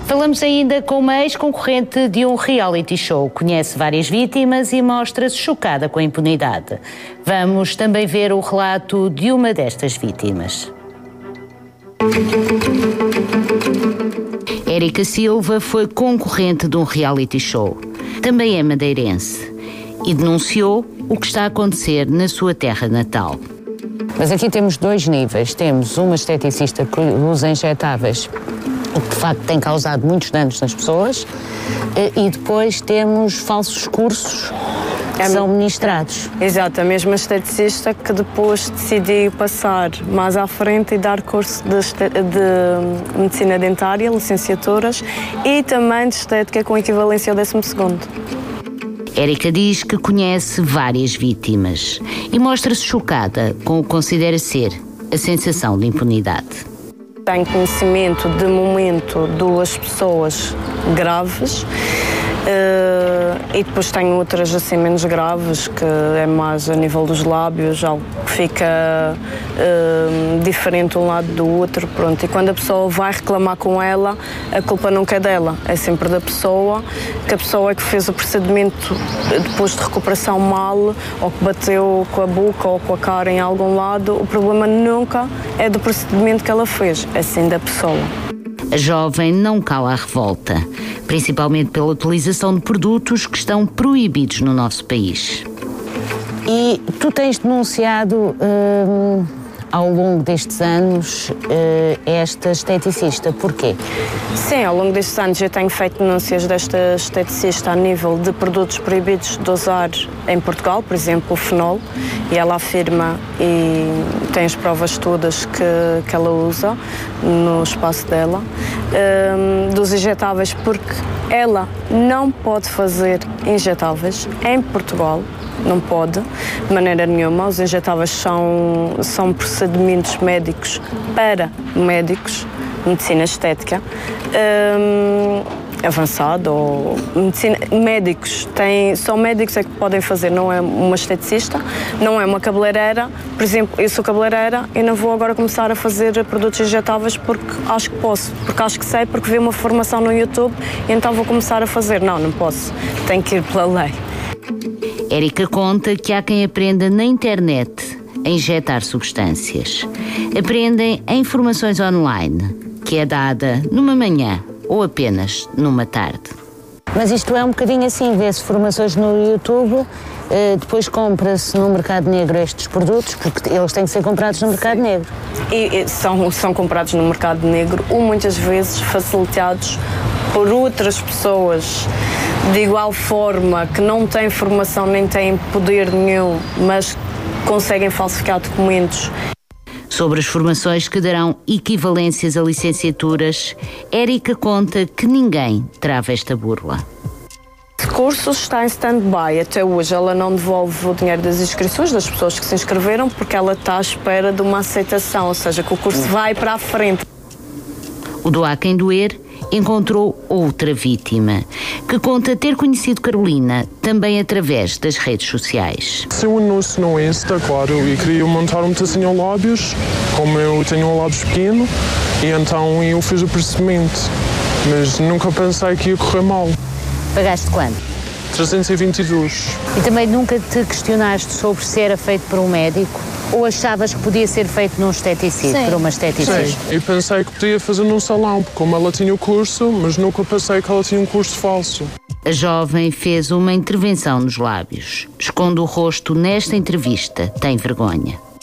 Falamos ainda com uma ex-concorrente de um reality show. Conhece várias vítimas e mostra-se chocada com a impunidade. Vamos também ver o relato de uma destas vítimas. Érica Silva foi concorrente de um reality show. Também é madeirense e denunciou o que está a acontecer na sua terra natal. Mas aqui temos dois níveis. Temos uma esteticista que usa injetáveis, o que de facto tem causado muitos danos nas pessoas, e depois temos falsos cursos que são ministrados. Exato, a mesma esteticista que depois decidiu passar mais à frente e dar curso de medicina dentária, licenciaturas e também de estética com equivalência ao 12º. Érica diz que conhece várias vítimas e mostra-se chocada com o que considera ser a sensação de impunidade. Tenho conhecimento, de momento, 2 pessoas graves e depois tenho outras assim menos graves, que é mais a nível dos lábios, algo que fica diferente um lado do outro, pronto. E quando a pessoa vai reclamar com ela, a culpa nunca é dela, é sempre da pessoa, que a pessoa é que fez o procedimento depois de recuperação mal, ou que bateu com a boca ou com a cara em algum lado. O problema nunca é do procedimento que ela fez, é sim da pessoa. A jovem não cala a revolta, principalmente pela utilização de produtos que estão proibidos no nosso país. E tu tens denunciado ao longo destes anos esta esteticista, porquê? Sim, ao longo destes anos eu tenho feito denúncias desta esteticista a nível de produtos proibidos de usar em Portugal, por exemplo o fenol, e ela afirma e tem as provas todas que ela usa no espaço dela, dos injetáveis, porque ela não pode fazer injetáveis em Portugal. Não pode, de maneira nenhuma. Os injetáveis são procedimentos médicos para médicos, medicina estética avançada ou medicina. Médicos, só médicos é que podem fazer, não é uma esteticista, não é uma cabeleireira. Por exemplo, eu sou cabeleireira e não vou agora começar a fazer produtos injetáveis porque acho que posso, porque acho que sei, porque vi uma formação no YouTube e então vou começar a fazer. Não posso, tenho que ir pela lei. Érica conta que há quem aprenda na internet a injetar substâncias. Aprendem em formações online, que é dada numa manhã ou apenas numa tarde. Mas isto é um bocadinho assim, vê-se formações no YouTube, depois compra-se no mercado negro estes produtos, porque eles têm que ser comprados no mercado negro. E são comprados no mercado negro, ou muitas vezes facilitados por outras pessoas de igual forma, que não têm formação nem têm poder nenhum, mas conseguem falsificar documentos. Sobre as formações que darão equivalências a licenciaturas, Érica conta que ninguém trava esta burla. Esse curso está em stand-by. Até hoje ela não devolve o dinheiro das inscrições das pessoas que se inscreveram, porque ela está à espera de uma aceitação, ou seja, que o curso vai para a frente. O Doar Quem Doer encontrou outra vítima, que conta ter conhecido Carolina também através das redes sociais. Se um anúncio no Insta, claro, e queria montar um pedacinho aos lábios, como eu tenho um lábios pequeno, e então eu fiz o procedimento, mas nunca pensei que ia correr mal. Pagaste quanto? 322. E também nunca te questionaste sobre se era feito por um médico? Ou achavas que podia ser feito num esteticista, por uma esteticista? Sim, e pensei que podia fazer num salão, porque como ela tinha o curso, mas nunca pensei que ela tinha um curso falso. A jovem fez uma intervenção nos lábios. Esconde o rosto nesta entrevista, tem vergonha.